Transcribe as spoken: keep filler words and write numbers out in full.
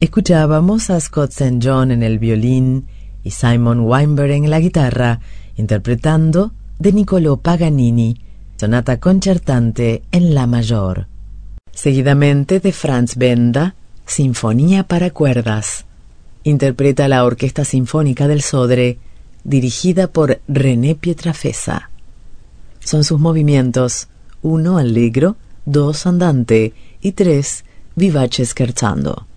Escuchábamos a Scott Saint John en el violín y Simon Weinberg en la guitarra, interpretando de Niccolò Paganini, sonata concertante en la mayor. Seguidamente de Franz Benda, Sinfonía para cuerdas. Interpreta la Orquesta Sinfónica del Sodre, dirigida por René Pietrafesa. Son sus movimientos uno allegro, dos andante y tres vivace scherzando.